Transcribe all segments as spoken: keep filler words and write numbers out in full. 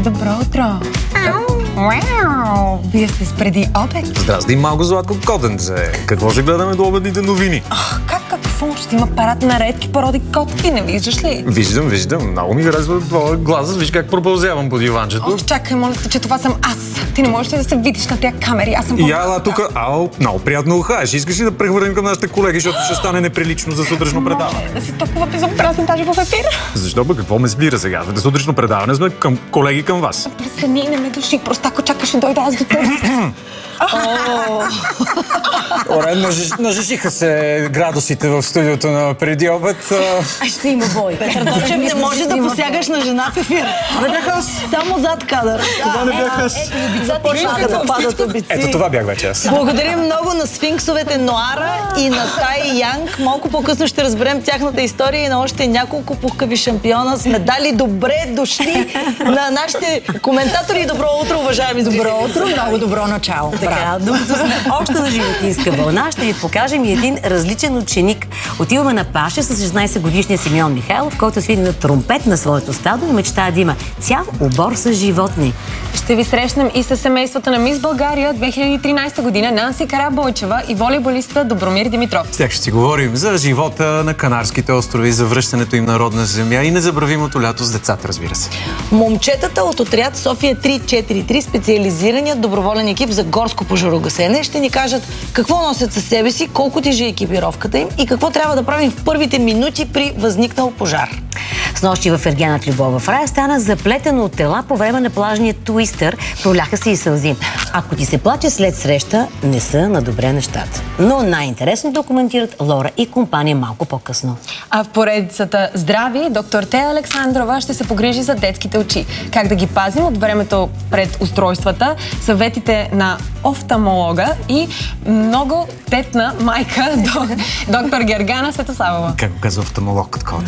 Добро утро. Вау! Вие сте с преди обед? Здрасти, малко Златко Котенце. Какво ще гледаме до обедните новини? Ах, как какво? Ще има парад на редки породи котки, не виждаш ли? Виждам, виждам. Много ми харесва твоя глас. Виж как пропълзявам по диванчето. Ох, чакай, моля те, че това съм аз. Ти не можеш ли да се видиш на тези камери? Аз съм по... Я, ела тук. Ау, много приятно ухаеш. Искаш ли да прехвърлим към нашите колеги, защото ще стане неприлично за сутрешно предаване? Да си толкова безобразен даже в ефир. Защо бе? Какво ме спира сега? За сутрешно предаване сме към колеги към вас. Престани, не ме души. Просто ако чакаш, ще дойда аз до теб. Оре, нажежиха се градусите в студиото на преди обед. А ще има бой. Петър Дочев, не може да посягаш на жена в ефир. Не бях аз. Само зад кадър. Това не бях аз. Започнаха да падат обици. Ето това бях вече аз. Благодарим много на сфинксовете Ноара и на Тай Янг. Малко по-късно ще разберем тяхната история и на още няколко пухкави шампиона. Сме дали добре дошли на нашите коментатори. Добро утро, уважаеми зрители. Добро утро, много добро начало. Така, докато сме още на животинска вълна, ще ви покажем и един различен ученик. Отиваме на паша с шестнайсет годишния Симеон Михайлов, който свири на тромпет на своето стадо и мечтае да има цял обор с животни. Ще ви срещнем и с семейството на Мис България две хиляди и тринайсета година Нанси Карабойчева и волейболиста Добромир Димитров. С тях ще си говорим за живота на Канарските острови, за връщането им на родна земя и незабравимото лято с децата, разбира се. Момчетата от отряд София три четири три, специализираният доброволен екип за горско пожарогасене, ще ни кажат какво носят със себе си, колко тежи екипировката им и какво трябва да правим в първите минути при възникнал пожар. Снощи в Ергенът любов в рая стана заплетено от тела по време на плажния туистър. Проляха се и сълзи. Ако ти се плаче след среща, не са на добре нещата. Но най-интересно документират Лора и компания малко по-късно. А в поредицата Здрави, доктор Тея Александрова ще се погрижи за детските очи. Как да ги пазим от времето пред устройствата, съветите на офталмолога и много тетна майка доктор Гергана Светославова. Как го казва офталмолог, такова?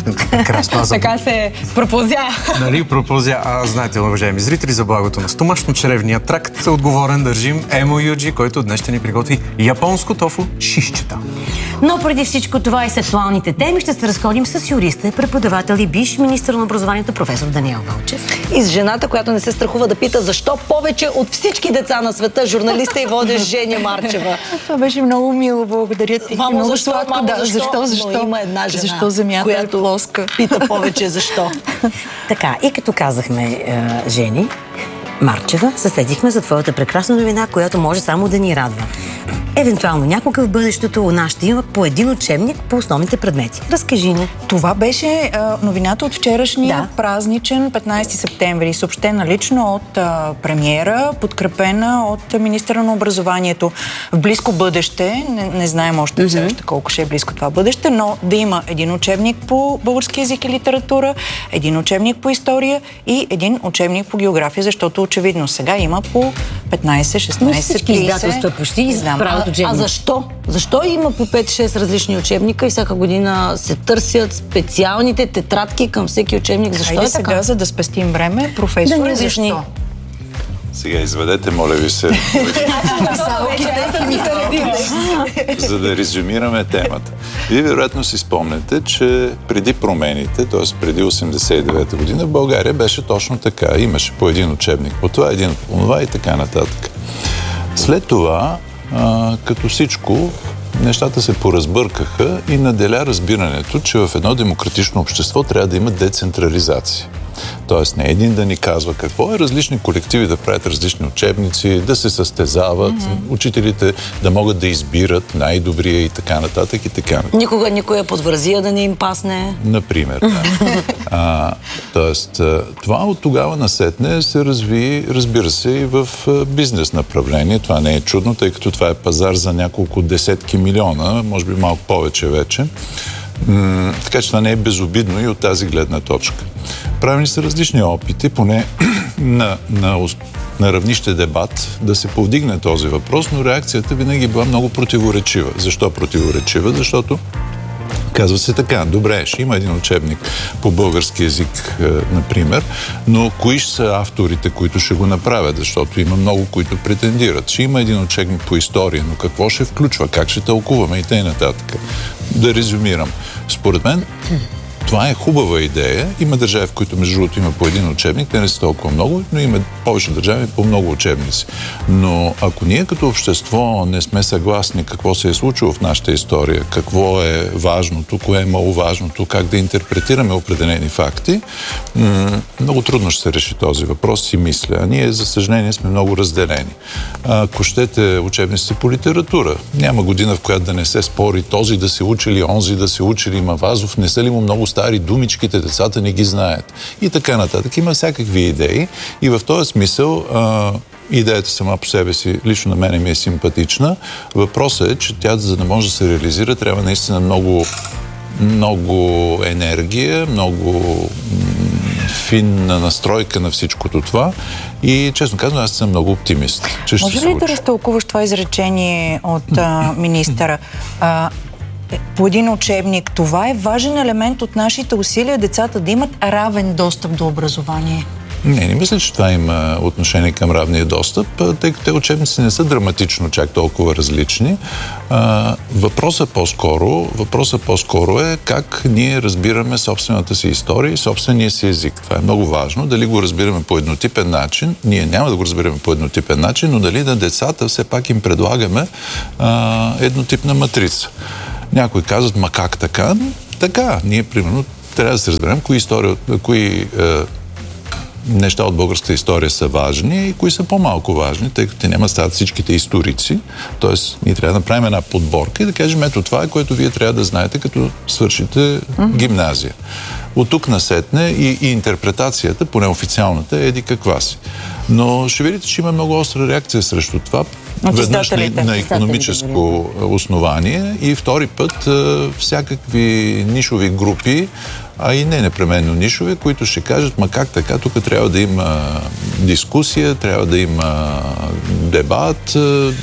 Така се пропозя. Нали, пропозя. А, знаете, уважаеми зрители, за благото на стомашно-чревния тракт отговорен държим Емо Юджи, който днес ще ни приготви японско тофу шишчета. Но преди всичко това и с актуалните теми ще се разходим с юриста, преподавател и бивш министър на образованието професор Даниел Вълчев. И с жената, която не се страхува да пита защо повече от всички деца на света, журналиста и водещ Женя Марчева. Това беше много мило, благодаря ти. Мамо, много защо? сладко. Мамо, Да, защо? защо? Защо? Но има една жена, защо земята която е плоска? Пита повече защо. Така, и като казахме е, Жени Марчева, съседихме за твоята прекрасна новина, която може само да ни радва. Евентуално някога в бъдещето у нас ще има по един учебник по основните предмети. Разкажи ни. Това беше а, новината от вчерашния Да. празничен петнайсети септември, съобщена лично от а, премиера, подкрепена от министъра на образованието. В близко бъдеще, не, не знаем още mm-hmm. все още колко ще е близко това бъдеще, но да има един учебник по български език и литература, един учебник по история и един учебник по география, защото очевидно сега има по петнайсет, шестнайсет, всички издателства почти знам. правят учебник. А защо? Защо има по пет-шест различни учебника и всяка година се търсят специалните тетрадки към всеки учебник? Защо Хайде е така? сега, за да спестим време, професор, Да ни обясни. защо? Сега изведете, моля ви се, за да резюмираме темата. Вие вероятно си спомняте, че преди промените, т.е. преди осемдесет и девета година, в България беше точно така. Имаше по един учебник по това, един по това и така нататък. След това, а, като всичко, нещата се поразбъркаха и наделя разбирането, че в едно демократично общество трябва да има децентрализация. Тоест не един да ни казва какво е, различни колективи да правят различни учебници, да се състезават, mm-hmm. учителите да могат да избират най-добрия и така нататък и така нататък. Никога никоя подвързия да не им пасне. Например, да. А, тоест, това от тогава насетне се разви, разбира се, и в бизнес направление. Това не е чудно, тъй като това е пазар за няколко десетки милиона, може би малко повече вече. М- така че това не е безобидно и от тази гледна точка. Правени са различни опити, поне на, на, на равнище дебат, да се повдигне този въпрос, но реакцията винаги е била много противоречива. Защо противоречива? Защото казва се така, добре, ще има един учебник по български език, например, но кои ще са авторите, които ще го направят, защото има много, които претендират. Ще има един учебник по история, но какво ще включва, как ще тълкуваме и т.н. Да резюмирам. Според мен, Това е хубава идея. Има държави, в които между другото има по един учебник, те не са толкова много, но има повече държави по много учебници. Но ако ние като общество не сме съгласни какво се е случило в нашата история, какво е важното, кое е маловажното, как да интерпретираме определени факти, м- много трудно ще се реши този въпрос, си мисля. А ние, за съжаление, сме много разделени. Ако щете учебници по литература, няма година, в която да не се спори този да се учи или онзи да се учи или Мавазов, не са ли му много стари думичките, децата не ги знаят. И така нататък. Има всякакви идеи и в този смисъл а, идеята сама по себе си, лично на мене ми е симпатична. Въпросът е, че тя, за да може да се реализира, трябва наистина много, много енергия, много м- финна настройка на всичкото това. И, честно казвам, аз съм много оптимист, че ще Може се ли случи. да разтълкуваш това изречение от а, министъра? А, по един учебник, това е важен елемент от нашите усилия децата да имат равен достъп до образование. Не, не мисля, че това има отношение към равния достъп, тъй като те учебници не са драматично чак толкова различни. А, въпросът по-скоро, въпросът по-скоро е как ние разбираме собствената си история и собствения си език. Това е много важно. Дали го разбираме по еднотипен начин, ние няма да го разбираме по еднотипен начин, но дали на децата все пак им предлагаме а, еднотипна матрица. Някои казват, ма как така? Така, ние примерно трябва да се разберем кои истории, кои е, неща от българската история са важни и кои са по-малко важни, тъй като те няма да стават всичките историци. Тоест, ние трябва да направим една подборка и да кажем, ето това е, което вие трябва да знаете, като свършите mm-hmm. гимназия. От тук насетне и, и интерпретацията, поне официалната, е еди каква си. Но ще видите, че има много остра реакция срещу това. Веднъж на, на икономическо основание и втори път всякакви нишови групи, а и не непременно нишови, които ще кажат, ма как така, тук трябва да има дискусия, трябва да има дебат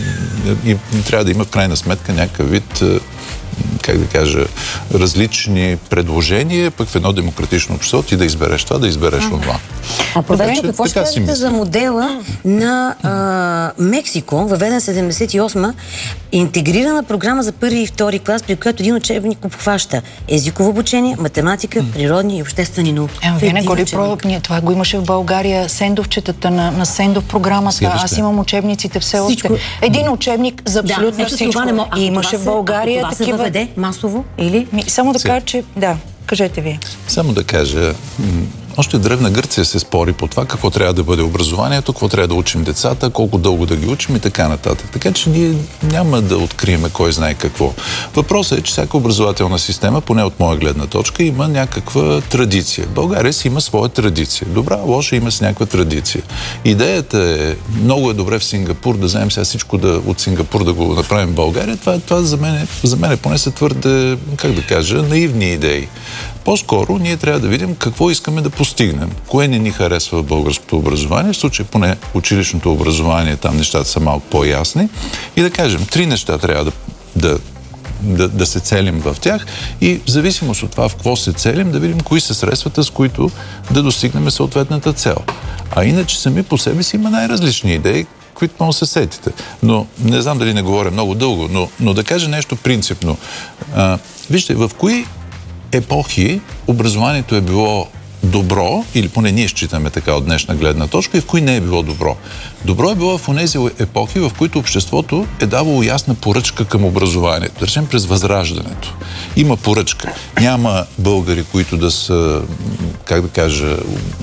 и трябва да има в крайна сметка някакъв вид, как да кажа, различни предложения, пък в едно демократично общество ти да избереш това, да избереш това. А проверено, какво ще кажете за модела на а, Мексико, въведен седемдесет и осма, интегрирана програма за първи и втори клас, при която един учебник обхваща езиково обучение, математика, природни и обществени науки. Е, вие не го ли пробвахте? Това го имаше в България, Сендовчетата на, на Сендов програмата. Следваща. Аз имам учебниците все Всичко... още. Един учебник за абсолютно да, всичко. Това не мог... И имаше в България това такива... се въведе масово или? Ми, само да кажа, че... Да, кажете вие. Само да кажа... Още древна Гърция се спори по това какво трябва да бъде образованието, какво трябва да учим децата, колко дълго да ги учим и така нататък. Така че ние няма да открием кой знае какво. Въпросът е, че всяка образователна система, поне от моя гледна точка, има някаква традиция. България си има своя традиция. Добра, лоша има с някаква традиция. Идеята е, много е добре в Сингапур да вземем сега всичко да, от Сингапур да го направим в България. Това, това за мен, за мен поне са твърде, как да кажа, наивни идеи. По-скоро ние трябва да видим какво искаме да постигнем. Кое не ни харесва в българското образование, в случай поне училищното образование, там нещата са малко по-ясни. И да кажем, три неща трябва да, да, да, да се целим в тях и в зависимост от това в какво се целим, да видим кои са средствата, с които да достигнем съответната цел. А иначе сами по себе си има най-различни идеи, които може да се сетите. Но не знам дали не говоря много дълго, но, но да кажа нещо принципно. А, вижте, в кои епохи образованието е било добро, или поне ние считаме така от днешна гледна точка, и в кои не е било добро. Добро е било в онези епохи, в които обществото е давало ясна поръчка към образованието. Да речем през Възраждането. Има поръчка. Няма българи, които да са, как да кажа,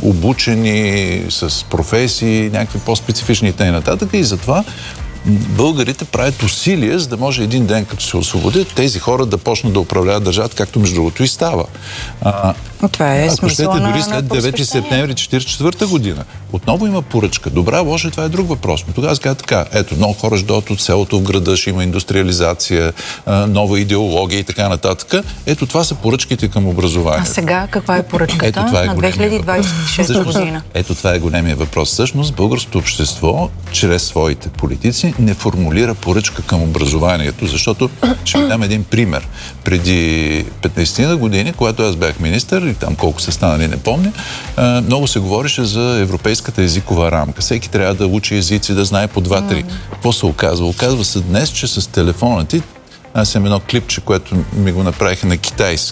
обучени с професии, някакви по-специфични и т.н. И затова българите правят усилия, за да може един ден, като се освободят, тези хора да почнат да управляват държавата, както между другото и става. А, това е ако щете, на, дори след девети септември четиридесет и четвърта година. Отново има поръчка. Добра, лоша, това е друг въпрос. Но тогава казва така, ето, много хора ще дойдат от селото в града, ще има индустриализация, нова идеология и така нататък. Ето, това са поръчките към образованието. А сега каква е поръчката? Ето, това е на две хиляди двадесет и шеста година? Ето, това е големия въпрос. Всъщност, българското общество, чрез своите политици, не формулира поръчка към образованието, защото ще ви дам един пример. Преди петнадесет години, когато аз бях министър, и там колко са станали, не помня, много се говореше за европейската езикова рамка. Всеки трябва да учи езици, да знае по два-три. Какво се оказва? Оказва се днес, че с телефона ти, аз имам едно клипче, което ми го направиха на китайски.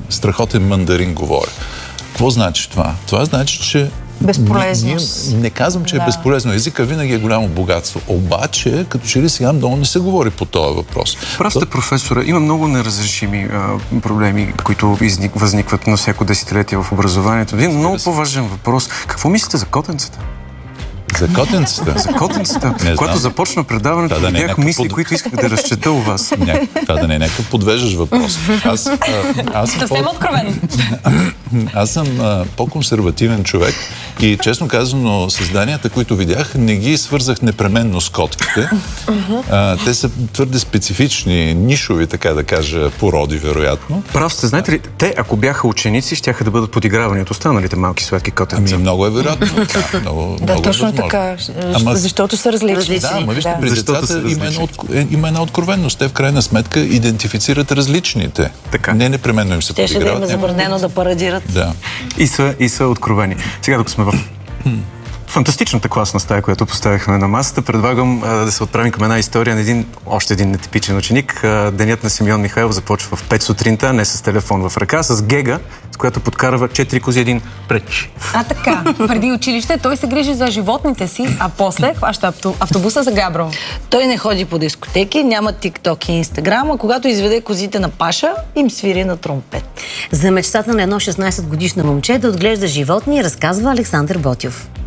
страхотен мандарин говоря. Какво значи това? Това значи, че безполезност. Не, не, не казвам, че да. е безполезно. Езика винаги е голямо богатство. Обаче, като че ли сега много не се говори по този въпрос. Прав сте, професора. Има много неразрешими а, проблеми, които изник, възникват на всяко десетилетие в образованието. Един много по-важен въпрос. Какво мислите за котенцата? За котенцата? За котенцата. Когато започна предаването, да, да видях мисли, под... които исках да разчета у вас. Ня... Това да не е някакъв подвеждаш въпрос. Аз, а, аз съм съвсем по... откровен. Аз съм а, по-консервативен човек и честно казано, създанията, които видях, не ги свързах непременно с котките. А, те са твърде специфични, нишови, така да кажа, породи, вероятно. Прав сте, знаете ли, те, ако бяха ученици, щяха да бъдат подигравани от останалите малки сладки котенца. Ами много е вероятно. Да, много, да много точно е така, Ама... защото са различни. различни. Да, ама вижте, да. при децата има една, от, има една откровенност. Те в крайна сметка идентифицират различните. Така. Не непременно им се Те подиграват. ще да има забранено да парадират. Да. И са, и са откровени. Сега, докато сме в фантастичната класна стая, която поставихме на масата, предлагам а, да се отправим към една история на един, още един нетипичен ученик. А, денят на Симеон Михайлов започва в пет сутринта, не с телефон в ръка, с гега, с която подкарва четири кози, един преч. А така, преди училище той се грижи за животните си, а после хваща автобуса за Габрово. Той не ходи по дискотеки, няма тикток и инстаграм, а когато изведе козите на паша, им свири на тромпет. За мечтата на едно шестнайсет годишно момче да отглежда животни разказва Александър Ботев.